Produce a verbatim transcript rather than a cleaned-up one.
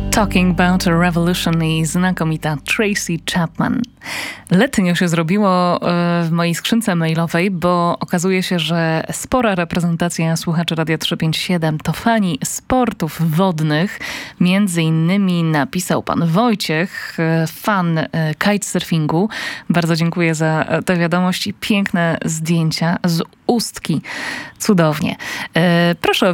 Talking About a Revolution i znakomita Tracy Chapman. Letnio się zrobiło w mojej skrzynce mailowej, bo okazuje się, że spora reprezentacja słuchaczy Radia trzysta pięćdziesiąt siedem to fani sportów wodnych. Między innymi napisał pan Wojciech, fan kitesurfingu. Bardzo dziękuję za tę wiadomość i piękne zdjęcia z Ustki. Cudownie. Proszę o